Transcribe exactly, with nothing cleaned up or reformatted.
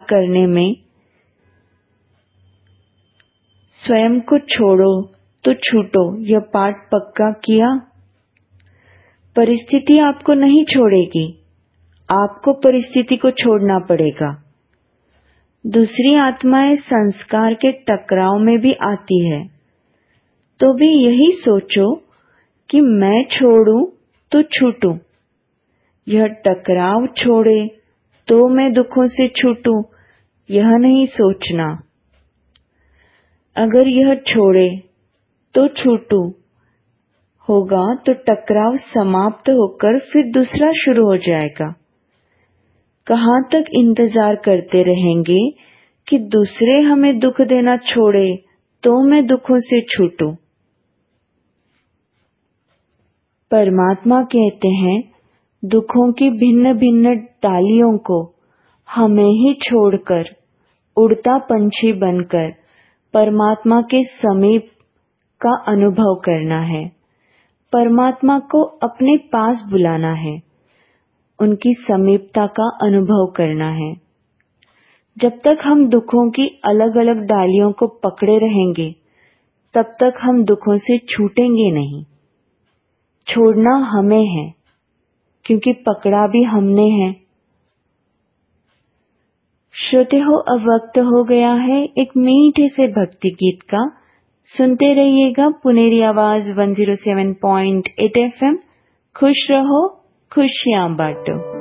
करने में स्वयं को छोड़ो तो छूटो यह पाठ पक्का किया। परिस्थिति आपको नहीं छोड़ेगी, आपको परिस्थिति को छोड़ना पड़ेगा। दूसरी आत्माएं संस्कार के टकराव में भी आती है, तो भी यही सोचो कि मैं छोड़ूं तो छूटूं। यह टकराव छोड़े तो मैं दुखों से छूटूं, यह नहीं सोचना। अगर यह छोड़े तो छूटूं होगा तो टकराव समाप्त होकर फिर दूसरा शुरू हो जाएगा। कहाँ तक इंतजार करते रहेंगे कि दूसरे हमें दुख देना छोड़े तो मैं दुखों से छूटूं। परमात्मा कहते हैं, दुखों की भिन्न भिन्न डालियों को हमें ही छोड़कर उड़ता पंछी बनकर परमात्मा के समीप का अनुभव करना है। परमात्मा को अपने पास बुलाना है, उनकी समीपता का अनुभव करना है। जब तक हम दुखों की अलग अलग डालियों को पकड़े रहेंगे, तब तक हम दुखों से छूटेंगे नहीं। छोड़ना हमें है, क्योंकि पकड़ा भी हमने है। श्रोते हो, अब वक्त हो गया है एक मीठे से भक्ति गीत का। सुनते रहिएगा पुनेरी आवाज एक सौ सात पॉइंट आठ एफ एम। खुश रहो, खुशियां बांटो।